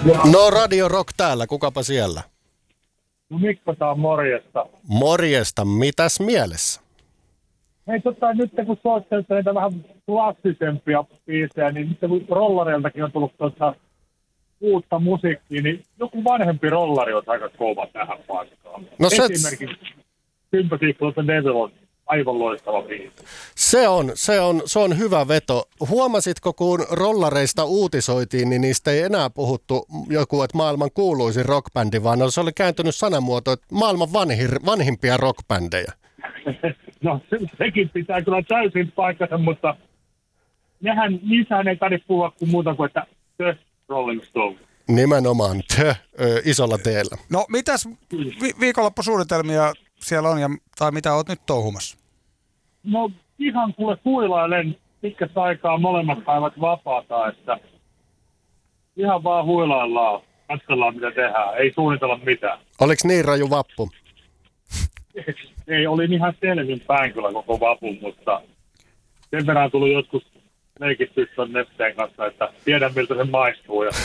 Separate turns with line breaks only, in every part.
No Radio Rock täällä, kukapa siellä?
No Mikko, tää on morjesta.
Morjesta, mitäs mielessä?
Hei nyt kun suosittelette näitä vähän klassisempia biisejä, niin nyt kun rollareiltakin on tullut uutta musiikkia, niin joku vanhempi rollari on aika kova tähän paikkaan.
No
esimerkiksi Sympathy for the Devil on aivan loistava biisi.
Se on hyvä veto. Huomasitko, kun rollareista uutisoitiin, niin niistä ei enää puhuttu joku, että maailman kuuluisin rockbändi, vaan se oli kääntynyt sanamuoto, että maailman vanhimpia rockbändejä.
No sekin pitää kyllä täysin paikkansa, mutta niissähän ei tarvitse puhua kuin muuta kuin, että The Rolling Stones.
Nimenomaan, isolla teellä.
No mitäs viikonloppusuunnitelmia siellä on, tai mitä oot nyt touhumassa?
No ihan kuule huilailen pitkästä aikaa molemmat päivät vapaata, että ihan vaan huilaillaan, katsellaan mitä tehdään, ei suunnitella mitään.
Oliko niin raju vappu?
Ei, olin ihan selvin päin kyllä koko vapun, mutta sen verran tuli joskus leikittyä tuon Nesteen kanssa, että tiedän miltä se maistuu ja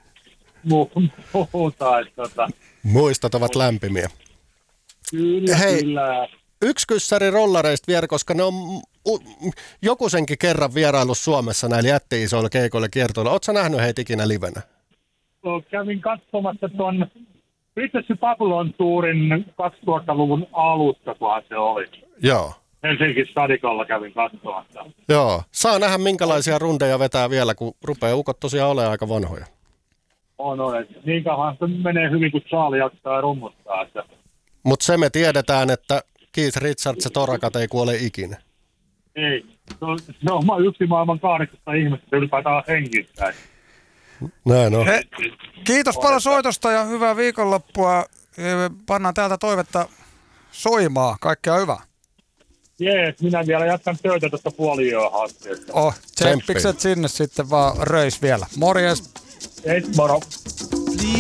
muuta.
Muistot ovat lämpimiä.
Kyllä,
hei,
kyllä.
Yksi kyssäri rollareista vielä, koska ne on jokusenkin kerran vierailut Suomessa näillä jätti-isoilla keikoilla kiertoilla. Ootko sä nähnyt heitä ikinä livenä?
Kävin katsomassa tuon British Babylon Tourin 2000-luvun alusta, kunhan se oli.
Joo.
Helsingin Stadikolla kävin katsomassa.
Joo. Saa nähdä minkälaisia rundeja vetää vielä, kun rupeaa ukot tosiaan olemaan aika vanhoja.
On. Niin kauan se menee hyvin, kun Charlie jaksaa rummuttaa. Että...
Mutta se me tiedetään, että Keith Richards ja Torakat ei kuole ikinä.
Ei. Se on yksi maailman 8 ihmistä, se ylipäätään hengissä.
Näin on.
Kiitos paljon soitosta ja hyvää viikonloppua. Pannaan täältä toivetta soimaa. Kaikkea hyvää.
Jees, minä vielä jatkan töitä tuosta puoliyöön hasteesta.
Tsemppikset sinne sitten vaan röis vielä. Morjes.
Hei, moro.